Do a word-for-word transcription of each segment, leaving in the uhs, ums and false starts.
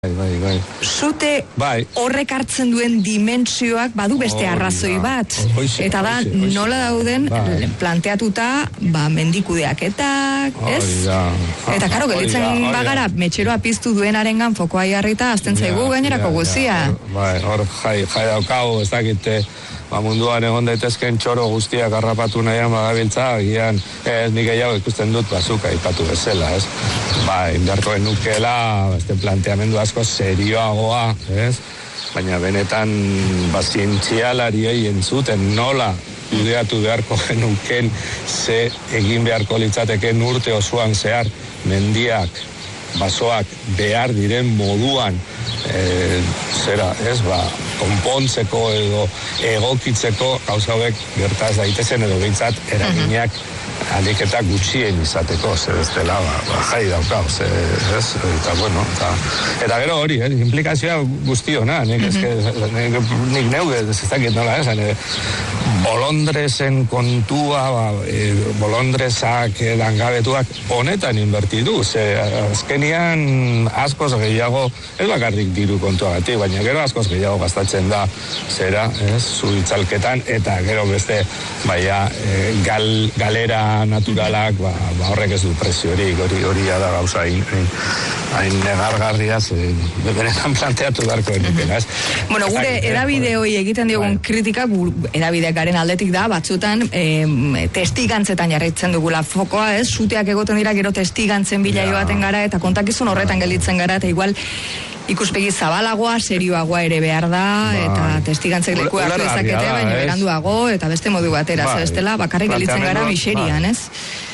Bai, bai, bai. Zute bai. horrek hartzen duen dimentsioak badu beste arrazoi bat. Oixe, eta da, oixe, oixe. nola dauden bai. planteatuta, ba, mendikudeaketak, ez? Da. Eta, karo, gelitzen bagara, metxeroa piztu duenarengan fokoa jarrita, azten zaigu gainerako guzia. Bai, hor jai, jai daukau, ez dakite, ba, munduan egon daitezken txoro guztiak harrapatu nahian bagabiltza, gian, ez, nik gehiago ikusten dut bazuka ipatu bezala, ez? Ba, indarko genukela, este planteamendu asko serioagoa, ez? Baina benetan, ba, zientzialariei entzuten nola kudeatu beharko genuken, ze egin beharko litzateken urte osoan zehar, mendiak, basoak behar diren moduan, e, zera, ez, ba, konpontzeko edo egokitzeko gauza hauek gertaz daitezen edo behintzat eraginak alik eta gutxien izateko, zer ez dela, ba, ba, jai daukau, zer, ez, eta bueno, eta, eta gero hori, eh, implikazioa guztiona, nik, mm-hmm. nik, nik neuge, ez dakit nola esan, eh, bolondresen kontua, ba, e, bolondresak e, langabetuak honetan invertidu, ze azkenian askoz gehiago, ez bakarrik diru kontuagatik, baina gero askoz gehiago gastatzen da, zera, ez, zu itzalketan, eta gero beste, baina, e, gal, galera naturalak, ba, ba horrek ez du preziorik, hori hori da gauza hain hain negargarria, benetan planteatu beharko genukeela, ez? Bueno, gure edabide hori egiten diogun kritika, edabideak garen aldetik da, batzutan eh, testigantzetan jarraitzen dugula fokoa, ez? Suteak egoten dira, gero testigantzen bila joaten gara, eta kontakizun horretan gelditzen gara, eta igual ikuspegi zabalagoa, serioagoa ere behar da, eta testigantzek leku hartu dezakete, baina beranduago, eta beste modu batera, ba, bestela, bakarrik gelditzen gara miserian, ez?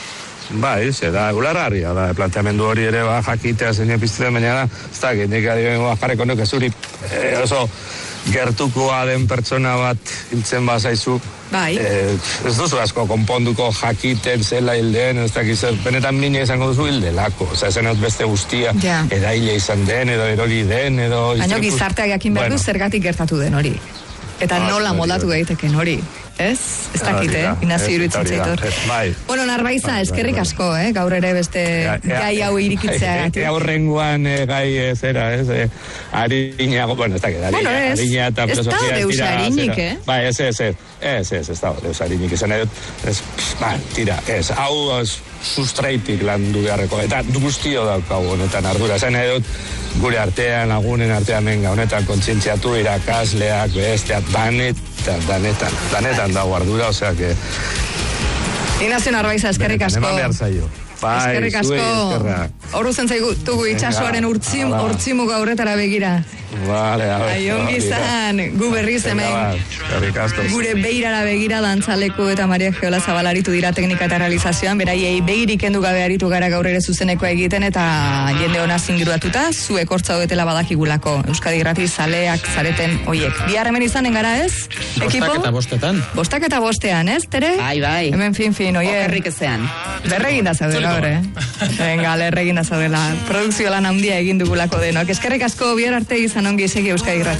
Bai, ze da, ulargarria da, planteamendu hori ere, ba, jakitea zein epizten, baina da, ez da, nik adibidez jarreko nuke zuri, e, oso gertukoa den pertsona bat hiltzen bazaizu, bai. E, ez duzu asko konponduko jakiten zela hilden, ez dakiz, benetan mina izango duzu hildelako, oza, esan beste guztia, ja. Edaile izan den, edo erori den, edo... Baina gizarteak jakin behar du bueno. Zergatik gertatu den hori. Eta ah, nola moldatu daiteken hori. Ez? Ez dakite, eh? Inazio iruditzen zaitor. Bueno, Narbaiza, eskerrik asko, eh? Gaur ere beste ja, ja, gai hau irikitzea. Ea horrenguan eh, gai zera, ez? Eh, harina, bueno, ez dakit, harina, bueno, ez, harina eta filosofia. Ez da deus harinik, eh? Ba, ez, ez, ez, ez, ez, ez da deus harinik, izan edut, ez, ba, tira, ez, hau sustraitik landu beharreko, eta guztio daukagu honetan ardura, zen edut, gure artean, lagunen artean menga, honetan kontzientziatu, irakasleak, besteak, danetan, danetan, danetan dago ardura, osea que... Ignacio Narbaiza, eskerrik asko. Eman behar zaio. Bai, eskerrik asko. Horu zen zaitugu itxasoaren urtzim, urtzimu gaurretara begira. Vale, a ver. Aion gizan, gu berriz hemen. Gure beirara begira dantzaleku eta Maria Geola Zabalaritu dira teknika eta realizazioan, beraiei begirik endu gabe aritu gara gaur ere zuzeneko egiten eta jende ona zingiruatuta, zuek hortza hodetela badakigulako. Euskadi Irrati zaleak zareten oiek. Bihar hemen izanen gara, ez? Ekipo? Bostak eta bostetan. Bostak eta bostean, ez, Tere? Bai, bai. Hemen fin, fin, oie. Okerrik ezean. Berregin da zaudela, hore. Venga, lerregin da zaudela. Produkzio lan handia egin dugulako denok. Eskerrik asko bihar arte izan ongi segi Euskadi Irrati.